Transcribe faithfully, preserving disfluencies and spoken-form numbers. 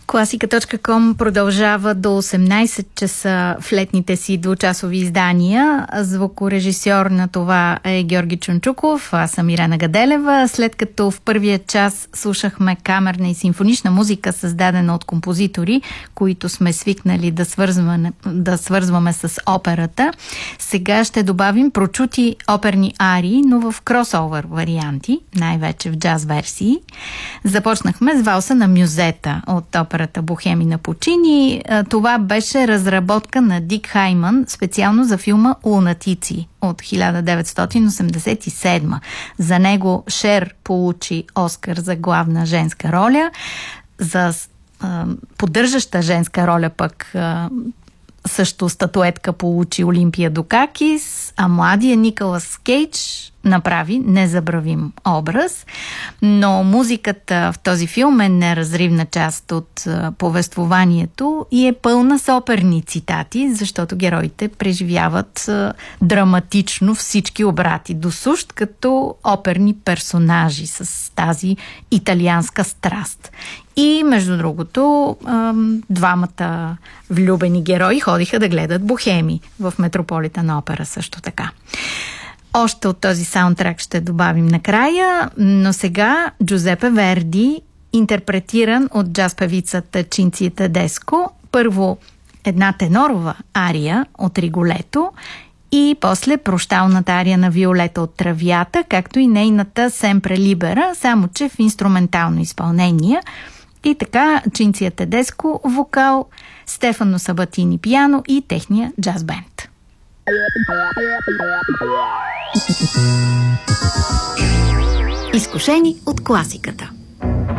Класика точка ком продължава до осемнайсет часа в летните си двучасови издания. Звукорежисьор на това е Георги Чунчуков, аз съм Ирена Гаделева. След като в първия час слушахме камерна и симфонична музика, създадена от композитори, които сме свикнали да свързваме, да свързваме с операта, сега ще добавим прочути оперни арии, но в кросовър варианти, най-вече в джаз версии. Започнахме с валса на Мюзета от операта Бохеми на Пучини. Това беше разработка на Дик Хайман специално за филма Лунатици от хиляда деветстотин осемдесет и седма. За него Шер получи Оскар за главна женска роля. За а, поддържаща женска роля пък а, също статуетка получи Олимпия Дукакис, а младия Николас Кейдж направи незабравим образ. Но музиката в този филм е неразривна част от а, повествованието и е пълна с оперни цитати, защото героите преживяват а, драматично всички обрати до сущ като оперни персонажи с тази италианска страст. И, между другото, а, двамата влюбени герои ходиха да гледат Бохеми в Метрополитен опера също така. Още от този саундтрак ще добавим накрая, но сега Джузепе Верди, интерпретиран от джаз-певицата Чинция Тедеско, първо една тенорова ария от Риголето и после прощалната ария на Виолета от Травията, както и нейната Семпре Либера, само че в инструментално изпълнение. И така Чинция Тедеско вокал, Стефано Сабатини пиано и техния джаз бенд. Изкушени от класиката.